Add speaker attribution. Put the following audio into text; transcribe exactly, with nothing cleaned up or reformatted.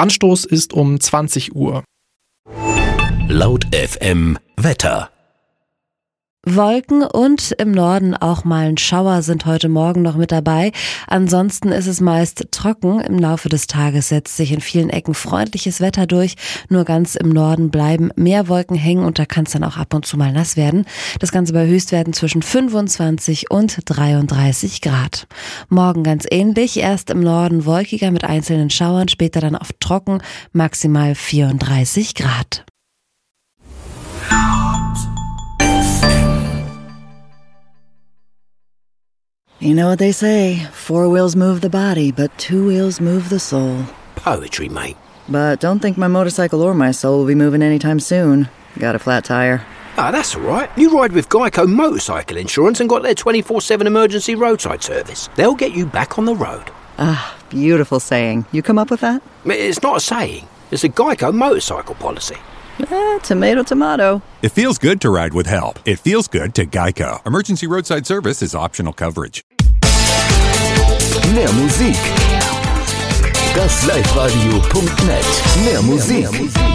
Speaker 1: Anstoß ist um zwanzig Uhr.
Speaker 2: Laut F M Wetter.
Speaker 3: Wolken und im Norden auch mal ein Schauer sind heute Morgen noch mit dabei. Ansonsten ist es meist trocken. Im Laufe des Tages setzt sich in vielen Ecken freundliches Wetter durch. Nur ganz im Norden bleiben mehr Wolken hängen und da kann es dann auch ab und zu mal nass werden. Das Ganze bei Höchstwerten zwischen fünfundzwanzig und dreiunddreißig Grad. Morgen ganz ähnlich. Erst im Norden wolkiger mit einzelnen Schauern, später dann oft trocken, maximal vierunddreißig Grad.
Speaker 4: You know what they say, four wheels move the body, but two wheels move the soul.
Speaker 2: Poetry, mate.
Speaker 4: But don't think my motorcycle or my soul will be moving anytime soon. Got a flat tire.
Speaker 2: Ah, that's all right. You ride with Geico Motorcycle Insurance and got their twenty-four seven emergency roadside service. They'll get you back on the road.
Speaker 4: Ah, beautiful saying. You come up with that?
Speaker 2: It's not a saying. It's a Geico motorcycle policy.
Speaker 4: Eh, tomato, tomato.
Speaker 5: It feels good to ride with help. It feels good to Geico. Emergency roadside service is optional coverage.
Speaker 6: Mehr Musik. Das Live Radio Punkt net. Mehr Musik.